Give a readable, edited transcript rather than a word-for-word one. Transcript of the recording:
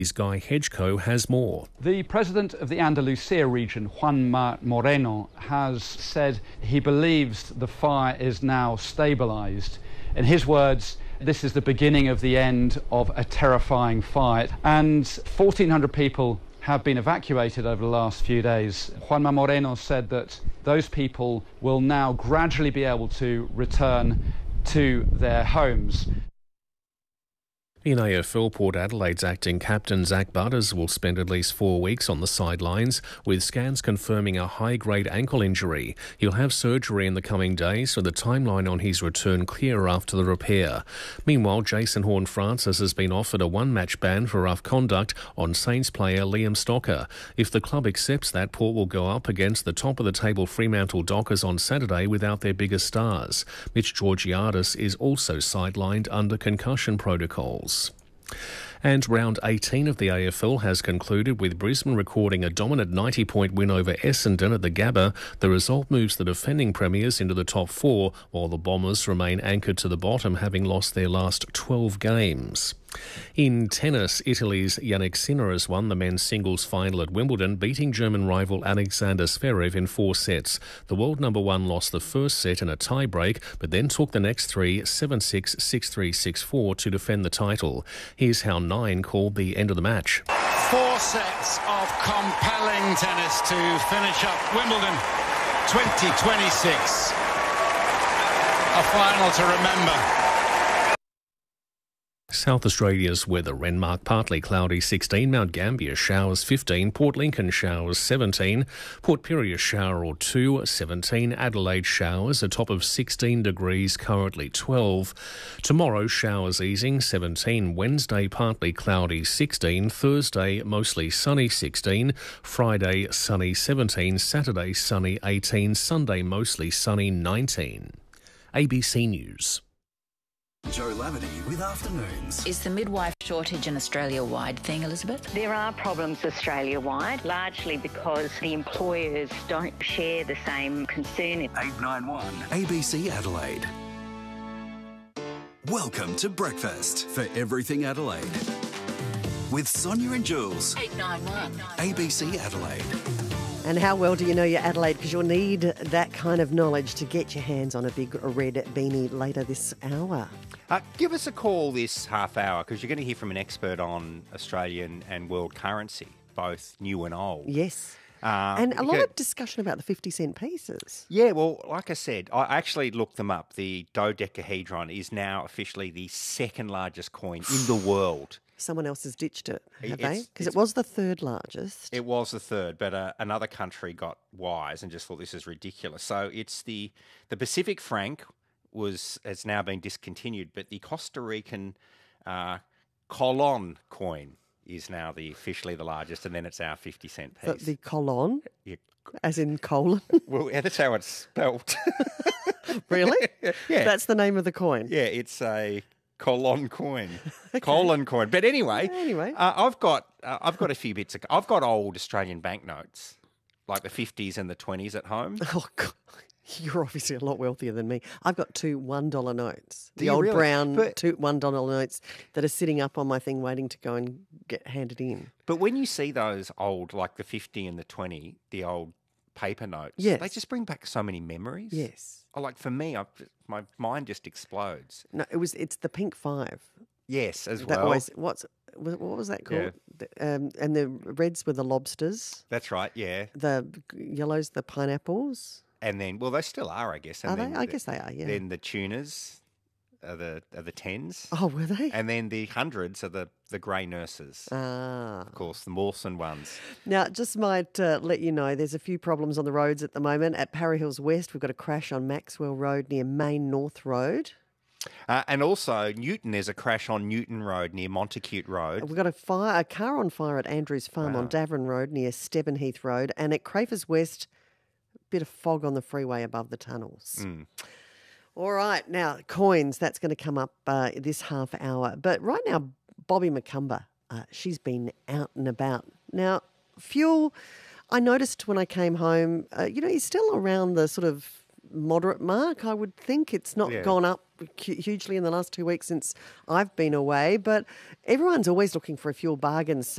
Guy Hedgecoe has more. The president of the Andalusia region, Juanma Moreno, has said he believes the fire is now stabilised. In his words, this is the beginning of the end of a terrifying fire. And 1,400 people have been evacuated over the last few days. Juanma Moreno said that those people will now gradually be able to return to their homes. In AFL, Port Adelaide's acting captain Zach Butters will spend at least 4 weeks on the sidelines, with scans confirming a high-grade ankle injury. He'll have surgery in the coming days, so the timeline on his return clear after the repair. Meanwhile, Jason Horne-Francis has been offered a one-match ban for rough conduct on Saints player Liam Stocker. If the club accepts that, Port will go up against the top-of-the-table Fremantle Dockers on Saturday without their biggest stars. Mitch Georgiadis is also sidelined under concussion protocols. And round 18 of the AFL has concluded with Brisbane recording a dominant 90-point win over Essendon at the Gabba. The result moves the defending premiers into the top four, while the Bombers remain anchored to the bottom, having lost their last 12 games. In tennis, Italy's Yannick Sinner has won the men's singles final at Wimbledon, beating German rival Alexander Zverev in 4 sets. The world number one lost the first set in a tie-break, but then took the next three 7-6, 6-3, 6-4 to defend the title. Here's how Nine called the end of the match. 4 sets of compelling tennis to finish up Wimbledon 2026. A final to remember. South Australia's weather: Renmark partly cloudy 16, Mount Gambier showers 15, Port Lincoln showers 17, Port Pirie shower or 2 17, Adelaide showers a top of 16 degrees, currently 12. Tomorrow showers easing 17, Wednesday partly cloudy 16, Thursday mostly sunny 16, Friday sunny 17, Saturday sunny 18, Sunday mostly sunny 19. ABC News. Joe Lavity with Afternoons. Is the midwife shortage an Australia-wide thing, Elizabeth? There are problems Australia-wide, largely because the employers don't share the same concern. 891 ABC Adelaide. Welcome to Breakfast for Everything Adelaide with Sonia and Jules. 891 ABC Adelaide. And how well do you know your Adelaide? Because you'll need that kind of knowledge to get your hands on a big red beanie later this hour. Give us a call this half hour, because you're going to hear from an expert on Australian and world currency, both new and old. Yes. And a lot of discussion about the 50-cent pieces. Yeah, well, like I said, I actually looked them up. The dodecahedron is now officially the second largest coin in the world. Someone else has ditched it, have they? Because it was the third largest. It was the third, but another country got wise and just thought this is ridiculous. So it's the Pacific franc has now been discontinued, but the Costa Rican colon coin is now officially the largest, and then it's our 50-cent piece. The colon? Yeah. As in colon? Well, yeah, that's how it's spelt. Really? Yeah. That's the name of the coin? Yeah, it's a colon coin. Okay. Colon coin. But anyway, I've got a few bits. I've got old Australian banknotes, like the 50s and the 20s at home. Oh, God. You're obviously a lot wealthier than me. I've got 2 $1 notes. The you old really? brown $2 $1 notes that are sitting up on my thing waiting to go and get handed in. But when you see those old, like the 50 and the 20, the old paper notes, yes, they just bring back so many memories. Yes. Like for me, my mind just explodes. No, it's the pink 5. Yes, as that well. What was that called? Yeah. And the reds were the lobsters. That's right, yeah. The yellows, the pineapples. And then, well, they still are, I guess. And are they? I guess they are, yeah. Then the tunas are the 10s. Oh, were they? And then the 100s are the grey nurses. Ah. Of course, the Mawson ones. Now, just might let you know, there's a few problems on the roads at the moment. At Parry Hills West, we've got a crash on Maxwell Road near Main North Road. And also, Newton, there's a crash on Newton Road near Montacute Road. We've got a car on fire at Andrews Farm on Davern Road near Stevenheath Road. And at Crafers West, bit of fog on the freeway above the tunnels. Mm. All right, now coins, that's going to come up this half hour. But right now, Bobby McCumber, she's been out and about. Now, fuel, I noticed when I came home, he's still around the sort of moderate mark, I would think. It's not gone up hugely in the last 2 weeks since I've been away, but everyone's always looking for a fuel bargain